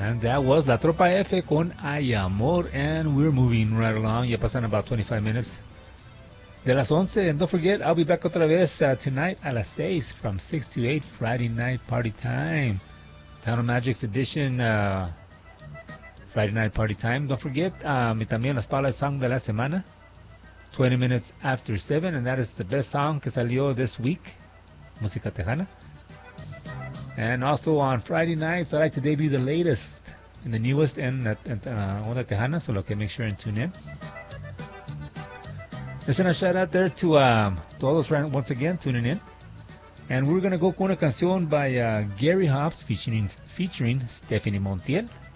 And that was La Tropa F con Ay Amor. And we're moving right along. Ya pasan about 25 minutes de las 11. And don't forget, I'll be back otra vez tonight a las 6 from 6 to 8, Friday night party time. Town of Magic's edition, Friday night party time. Don't forget, y también la Spotlight Song de la semana, 20 minutes after 7. And that is the best song que salió this week, Música Tejana. And also on Friday nights, I like to debut the latest and the newest in Onda Tejana, so que make sure and tune in. Listen, a shout out there to all those once again tuning in. And we're going to go con una canción by Gary Hobbs featuring Stephanie Montiel.